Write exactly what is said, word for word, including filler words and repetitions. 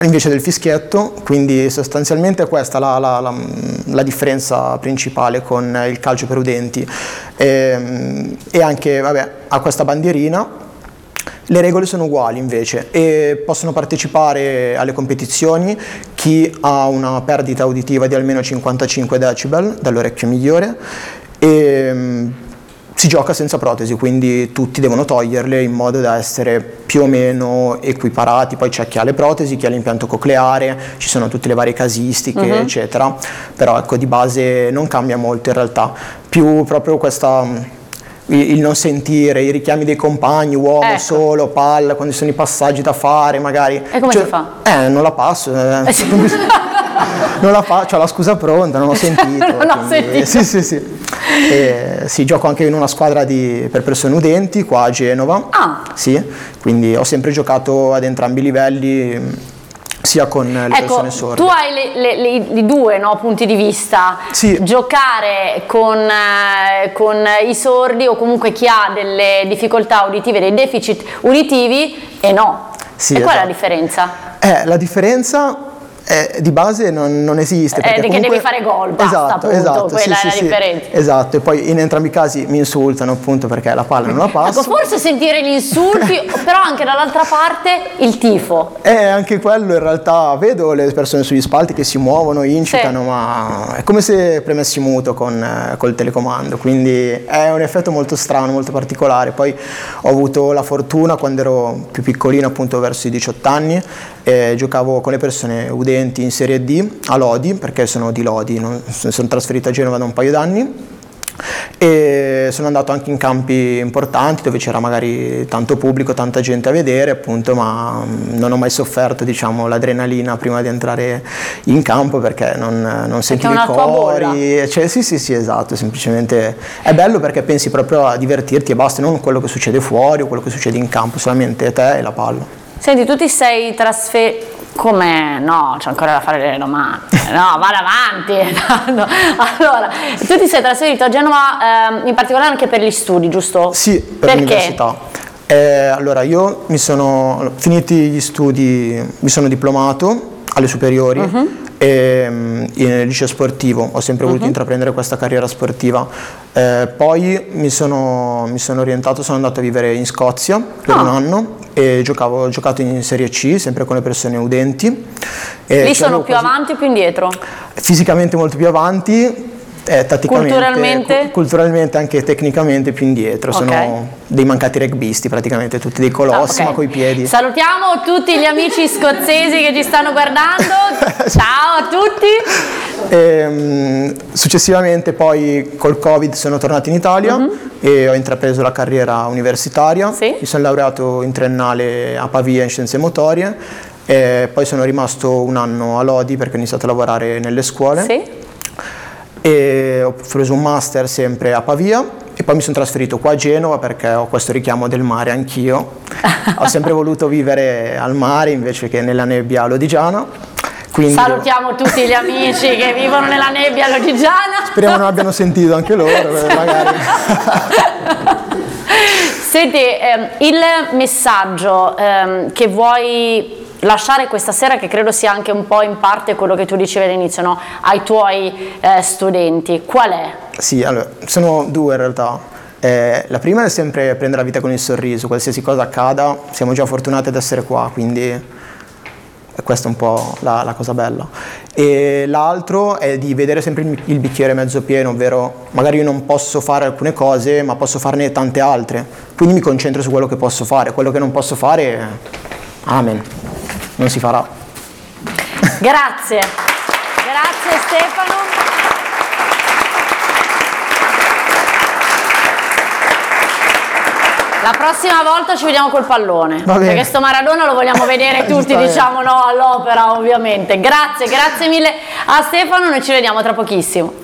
invece del fischietto, quindi sostanzialmente questa è la, la, la, la differenza principale con il calcio per udenti. E, e anche, vabbè, ha questa bandierina. Le regole sono uguali invece e possono partecipare alle competizioni chi ha una perdita uditiva di almeno cinquantacinque decibel dall'orecchio migliore e si gioca senza protesi, quindi tutti devono toglierle in modo da essere più o meno equiparati. Poi c'è chi ha le protesi, chi ha l'impianto cocleare, ci sono tutte le varie casistiche, uh-huh. eccetera, però ecco, di base non cambia molto in realtà, più proprio questa... il non sentire, i richiami dei compagni, uomo, ecco. solo, palla, quando ci sono i passaggi da fare magari. E come cioè, si fa? Eh, non la passo. Eh. Eh sì. Non la faccio, ho la scusa pronta, non ho sentito. non ho sentito. Sì, sì, sì. E, sì, gioco anche in una squadra di, per persone udenti, qua a Genova. Ah. Sì, quindi ho sempre giocato ad entrambi i livelli, sia con le ecco, persone sorde. Tu hai le, le, le, i due no, punti di vista, sì. giocare con, eh, con i sordi o comunque chi ha delle difficoltà uditive, dei deficit uditivi e no. Sì, e esatto. qual è la differenza? Eh, la differenza è, di base non, non esiste. È che comunque... devi fare gol, basta, esatto, appunto, esatto, quella sì, è sì, la differenza. Sì, esatto, e poi in entrambi i casi mi insultano appunto perché la palla non la passo. Ecco, forse sentire gli insulti, però anche dall'altra parte il tifo. Eh, anche quello in realtà, vedo le persone sugli spalti che si muovono, incitano, sì. ma è come se premessi muto con eh, col telecomando, quindi è un effetto molto strano, molto particolare. Poi ho avuto la fortuna quando ero più piccolino, appunto verso i diciotto anni, eh, giocavo con le persone udenti in Serie D a Lodi, perché sono di Lodi, non, sono trasferito a Genova da un paio d'anni e sono andato anche in campi importanti dove c'era magari tanto pubblico, tanta gente a vedere appunto, ma non ho mai sofferto, diciamo, l'adrenalina prima di entrare in campo perché non, non sentivo i cori, cioè, sì sì sì esatto, semplicemente è bello perché pensi proprio a divertirti e basta, non quello che succede fuori o quello che succede in campo, solamente te e la palla. Senti, tu ti sei trasferito. Come? No, c'è ancora da fare delle domande. No, vado avanti. No. Allora, tu ti sei trasferito a Genova eh, in particolare anche per gli studi, giusto? Sì, per l'università. Eh, allora, io mi sono finiti gli studi, mi sono diplomato alle superiori uh-huh. e nel liceo sportivo, ho sempre voluto uh-huh. intraprendere questa carriera sportiva. Eh, poi mi sono, mi sono orientato, sono andato a vivere in Scozia per ah. un anno e giocavo, ho giocato in Serie C, sempre con le persone udenti. E lì sono più quasi, avanti o più indietro? Fisicamente molto più avanti, eh, tatticamente, culturalmente? Cu- culturalmente anche tecnicamente più indietro, okay. Sono dei mancati rugbyisti praticamente, tutti dei colossi, ah, okay. ma coi piedi. Salutiamo tutti gli amici scozzesi che ci stanno guardando, ciao a tutti. E, um, successivamente poi col Covid sono tornato in Italia uh-huh. e ho intrapreso la carriera universitaria, sì. mi sono laureato in triennale a Pavia in scienze motorie e poi sono rimasto un anno a Lodi perché ho iniziato a lavorare nelle scuole. Sì. E ho preso un master sempre a Pavia e poi mi sono trasferito qua a Genova perché ho questo richiamo del mare anch'io. Ho sempre voluto vivere al mare invece che nella nebbia lodigiana. Quindi... Salutiamo tutti gli amici che vivono nella nebbia lodigiana. Speriamo non abbiano sentito anche loro, magari. Senti, ehm, il messaggio ehm, che vuoi lasciare questa sera, che credo sia anche un po' in parte quello che tu dicevi all'inizio, no? Ai tuoi eh, studenti, qual è? Sì, allora, sono due in realtà. Eh, la prima è sempre prendere la vita con il sorriso, qualsiasi cosa accada, siamo già fortunati ad essere qua, quindi questa è un po' la, la cosa bella. E l'altro è di vedere sempre il, il bicchiere mezzo pieno, ovvero magari io non posso fare alcune cose, ma posso farne tante altre, quindi mi concentro su quello che posso fare, quello che non posso fare, amen. Non si farà. Grazie, grazie Stefano. La prossima volta ci vediamo col pallone, perché sto Maradona lo vogliamo vedere tutti, diciamo, no, all'opera ovviamente. Grazie, grazie mille a Stefano, noi ci vediamo tra pochissimo.